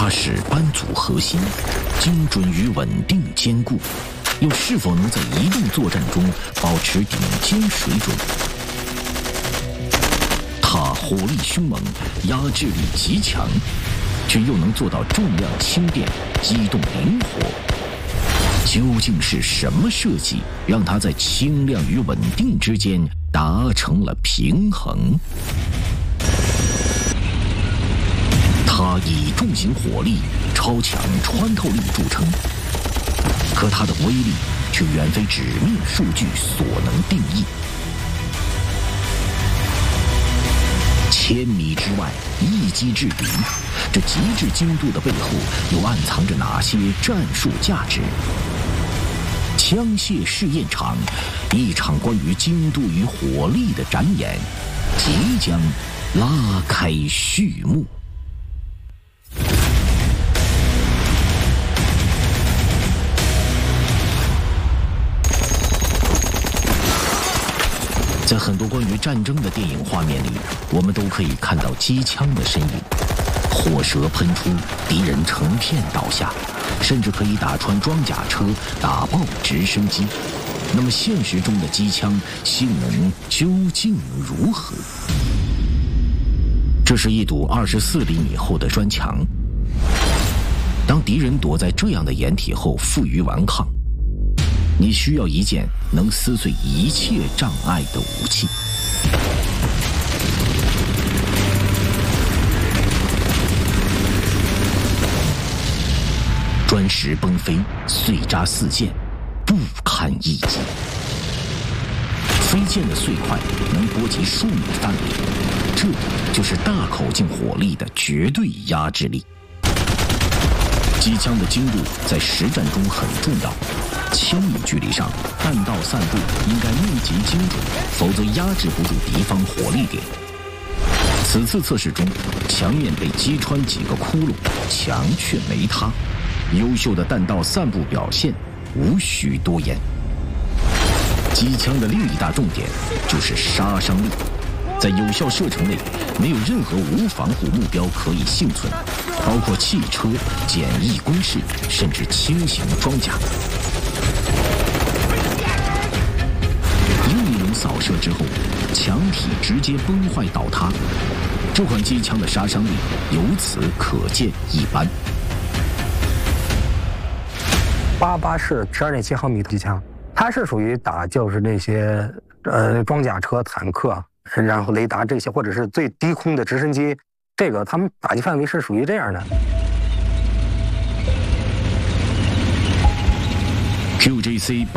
它是班组核心，精准与稳定兼顾，又是否能在移动作战中保持顶尖水准？它火力凶猛，压制力极强，却又能做到重量轻便、机动灵活。究竟是什么设计，让它在轻量与稳定之间达成了平衡？它以重型火力、超强穿透力著称，可它的威力却远非纸面数据所能定义。1000米之外，一击制敌，这极致精度的背后，又暗藏着哪些战术价值？枪械试验场，一场关于精度与火力的展演，即将拉开序幕。在很多关于战争的电影画面里，我们都可以看到机枪的身影，火舌喷出，敌人成片倒下，甚至可以打穿装甲车，打爆直升机。那么现实中的机枪性能究竟如何？这是一堵24厘米厚的砖墙，当敌人躲在这样的掩体后负隅顽抗，你需要一件能撕碎一切障碍的武器。砖石崩飞，碎渣四溅，不堪一击。飞溅的碎块能波及数米范围，这就是大口径火力的绝对压制力。机枪的精度在实战中很重要，1000米距离上，弹道散布应该密集精准，否则压制不住敌方火力点。此次测试中，墙面被击穿几个窟窿，墙却没塌，优秀的弹道散布表现无需多言。机枪的另一大重点就是杀伤力，在有效射程内，没有任何无防护目标可以幸存，包括汽车、简易工事，甚至轻型装甲。又一轮扫射之后，墙体直接崩坏倒塌，这款机枪的杀伤力由此可见一斑。 88是12.7毫米的机枪，它是属于打就是那些装甲车、坦克，然后雷达这些，或者是最低空的直升机，这个他们打击范围是属于这样的。 QJC